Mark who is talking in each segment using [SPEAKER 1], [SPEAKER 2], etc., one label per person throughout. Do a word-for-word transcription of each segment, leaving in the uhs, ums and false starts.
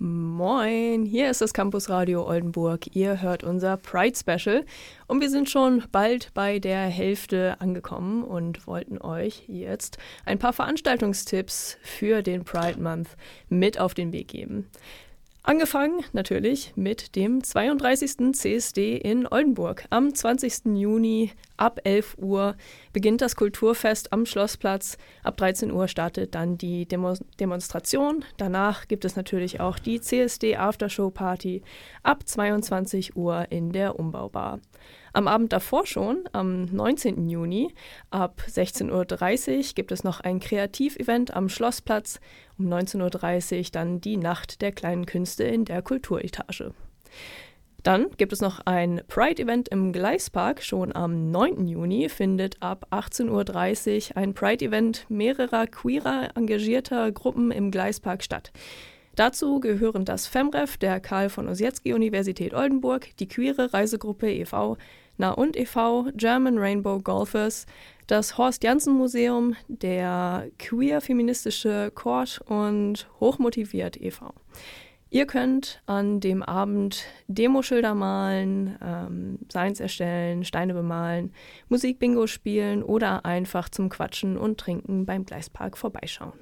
[SPEAKER 1] Moin, hier ist das Campus Radio Oldenburg. Ihr hört unser Pride Special und wir sind schon bald bei der Hälfte angekommen und wollten euch jetzt ein paar Veranstaltungstipps für den Pride Month mit auf den Weg geben. Angefangen natürlich mit dem zweiunddreißigsten C S D in Oldenburg. Am zwanzigsten Juni ab elf Uhr beginnt das Kulturfest am Schlossplatz. Ab dreizehn Uhr startet dann die Demo- Demonstration. Danach gibt es natürlich auch die C S D Aftershow Party ab zweiundzwanzig Uhr in der Umbaubar. Am Abend davor schon, am neunzehnten Juni, ab sechzehn Uhr dreißig gibt es noch ein Kreativevent am Schlossplatz. Um neunzehn Uhr dreißig dann die Nacht der kleinen Künste in der Kulturetage. Dann gibt es noch ein Pride-Event im Gleispark. Schon am neunten Juni findet ab achtzehn Uhr dreißig ein Pride-Event mehrerer queerer engagierter Gruppen im Gleispark statt. Dazu gehören das FemRef der Karl von Ossietzky Universität Oldenburg, die Queere Reisegruppe e V, Na und e V, German Rainbow Golfers, das Horst-Janssen-Museum, der queer-feministische Chord und Hochmotiviert e V. Ihr könnt an dem Abend Demoschilder malen, ähm, Signs erstellen, Steine bemalen, Musikbingo spielen oder einfach zum Quatschen und Trinken beim Gleispark vorbeischauen.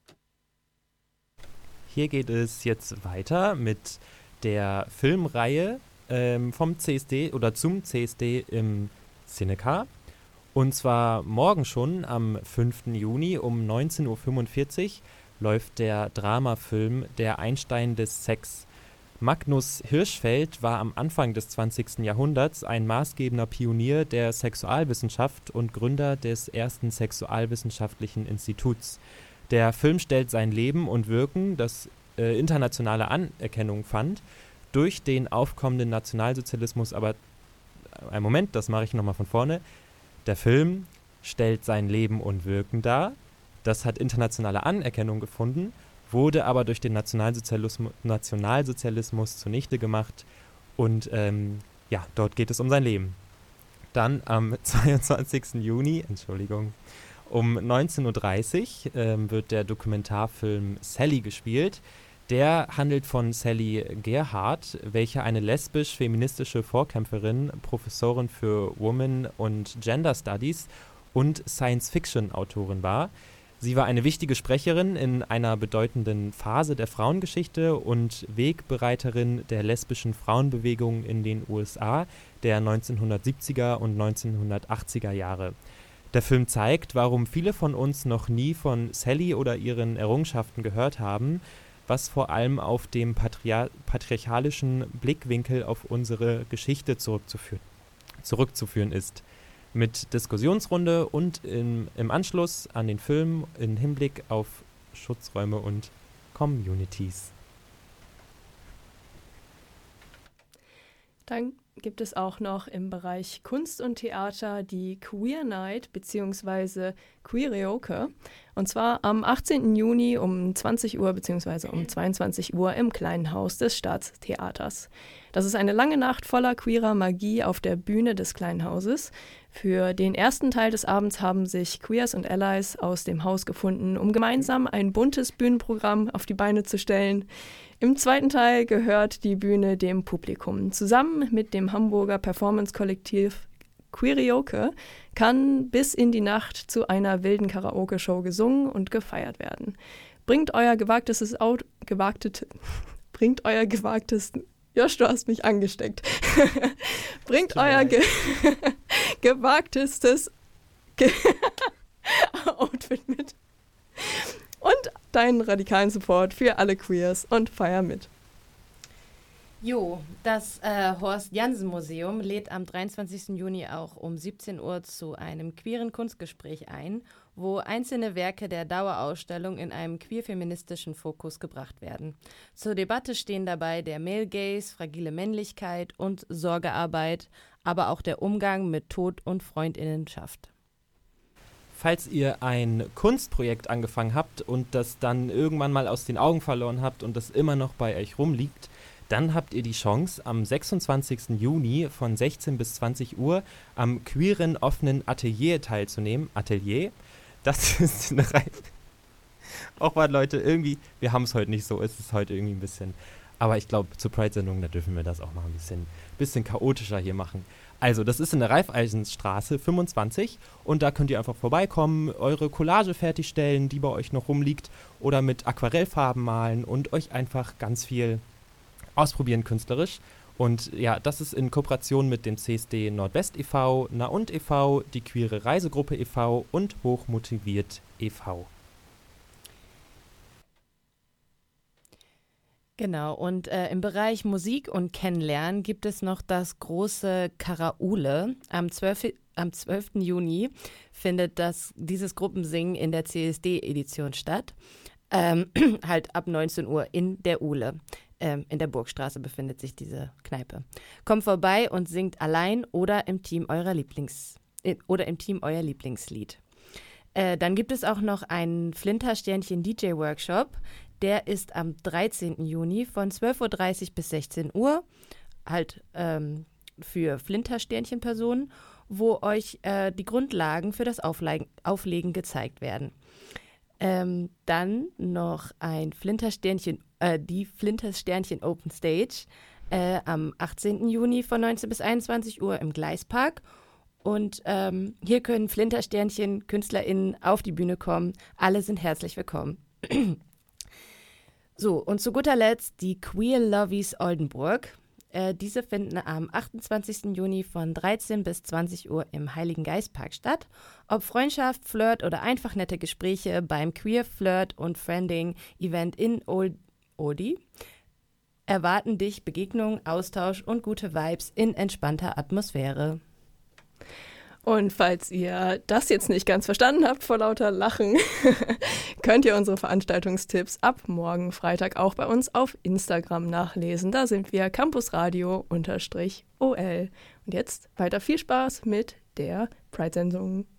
[SPEAKER 2] Hier geht es jetzt weiter mit der Filmreihe ähm, vom C S D oder zum C S D im Cinecar. Und zwar morgen schon am fünften Juni um neunzehn Uhr fünfundvierzig läuft der Dramafilm Der Einstein des Sex. Magnus Hirschfeld war am Anfang des zwanzigsten Jahrhunderts ein maßgebender Pionier der Sexualwissenschaft und Gründer des ersten Sexualwissenschaftlichen Instituts. Der Film stellt sein Leben und Wirken, das äh, internationale Anerkennung fand, durch den aufkommenden Nationalsozialismus, aber äh, einen Moment, das mache ich nochmal von vorne. Der Film stellt sein Leben und Wirken dar, das hat internationale Anerkennung gefunden, wurde aber durch den Nationalsozialismus, Nationalsozialismus zunichte gemacht und ähm, ja, dort geht es um sein Leben. Dann am zweiundzwanzigsten Juni, Entschuldigung, um neunzehn Uhr dreißig ähm, wird der Dokumentarfilm Sally gespielt. Der handelt von Sally Gerhardt, welche eine lesbisch-feministische Vorkämpferin, Professorin für Women- und Gender Studies und Science-Fiction-Autorin war. Sie war eine wichtige Sprecherin in einer bedeutenden Phase der Frauengeschichte und Wegbereiterin der lesbischen Frauenbewegung in den U S A der neunzehnhundertsiebziger und neunzehnhundertachtziger Jahre. Der Film zeigt, warum viele von uns noch nie von Sally oder ihren Errungenschaften gehört haben, was vor allem auf dem patria- patriarchalischen Blickwinkel auf unsere Geschichte zurückzuführen, zurückzuführen ist. Mit Diskussionsrunde und im, im Anschluss an den Film im Hinblick auf Schutzräume und Communities.
[SPEAKER 1] Dann gibt es auch noch im Bereich Kunst und Theater die Queer Night bzw. Queerioke. Und zwar am achtzehnten Juni um zwanzig Uhr bzw. um zweiundzwanzig Uhr im Kleinen Haus des Staatstheaters. Das ist eine lange Nacht voller queerer Magie auf der Bühne des Kleinen Hauses. Für den ersten Teil des Abends haben sich Queers und Allies aus dem Haus gefunden, um gemeinsam ein buntes Bühnenprogramm auf die Beine zu stellen. Im zweiten Teil gehört die Bühne dem Publikum. Zusammen mit dem Hamburger Performance-Kollektiv Queerioke kann bis in die Nacht zu einer wilden Karaoke-Show gesungen und gefeiert werden. Bringt euer gewagtes Auto, gewagtet, bringt euer gewagtes, Josh, du hast mich angesteckt. Bringt euer ge gewagtestes ge Outfit mit. Und deinen radikalen Support für alle Queers und feier mit.
[SPEAKER 3] Jo, das äh, Horst-Janssen-Museum lädt am dreiundzwanzigsten Juni auch um siebzehn Uhr zu einem queeren Kunstgespräch ein, wo einzelne Werke der Dauerausstellung in einem queer-feministischen Fokus gebracht werden. Zur Debatte stehen dabei der Male Gaze, fragile Männlichkeit und Sorgearbeit, aber auch der Umgang mit Tod und Freundinnenschaft.
[SPEAKER 2] Falls ihr ein Kunstprojekt angefangen habt und das dann irgendwann mal aus den Augen verloren habt und das immer noch bei euch rumliegt, dann habt ihr die Chance, am sechsundzwanzigsten Juni von sechzehn bis zwanzig Uhr am queeren offenen Atelier teilzunehmen. Atelier, das ist eine Reihe, Auch mal, Leute, irgendwie, wir haben es heute nicht so, es ist heute irgendwie ein bisschen, aber ich glaube, zur Pride-Sendung, da dürfen wir das auch mal ein bisschen, bisschen chaotischer hier machen. Also, das ist in der Raiffeisenstraße fünfundzwanzig und da könnt ihr einfach vorbeikommen, eure Collage fertigstellen, die bei euch noch rumliegt, oder mit Aquarellfarben malen und euch einfach ganz viel ausprobieren künstlerisch. Und ja, das ist in Kooperation mit dem C S D Nordwest e V, Na und e V, die Queere Reisegruppe e V und Hochmotiviert e V.
[SPEAKER 3] Genau, und äh, im Bereich Musik und Kennenlernen gibt es noch das große Karaule. Am, zwölf, am zwölften Juni findet das, dieses Gruppensingen in der C S D-Edition statt. Ähm, halt ab neunzehn Uhr in der Uhle. Ähm, in der Burgstraße befindet sich diese Kneipe. Kommt vorbei und singt allein oder im Team eurer Lieblings äh, oder im Team euer Lieblingslied. Äh, dann gibt es auch noch einen Flintersternchen-D J-Workshop. Der ist am dreizehnten Juni von zwölf Uhr dreißig bis sechzehn Uhr, halt ähm, für Flintersternchen-Personen, wo euch äh, die Grundlagen für das Auflegen, Auflegen gezeigt werden. Ähm, dann noch ein Flintersternchen, äh, die Flintersternchen Open Stage äh, am achtzehnten Juni von neunzehn bis einundzwanzig Uhr im Gleispark. Und ähm, hier können Flintersternchen, KünstlerInnen auf die Bühne kommen. Alle sind herzlich willkommen. So, und zu guter Letzt die Queer Lovies Oldenburg. Äh, diese finden am achtundzwanzigsten Juni von dreizehn bis zwanzig Uhr im Heiligen Geistpark statt. Ob Freundschaft, Flirt oder einfach nette Gespräche beim Queer Flirt und Friending Event in Old Odi erwarten dich Begegnungen, Austausch und gute Vibes in entspannter Atmosphäre.
[SPEAKER 1] Und falls ihr das jetzt nicht ganz verstanden habt vor lauter Lachen, könnt ihr unsere Veranstaltungstipps ab morgen Freitag auch bei uns auf Instagram nachlesen. Da sind wir campusradio-ol. Und jetzt weiter viel Spaß mit der Pride-Sendung.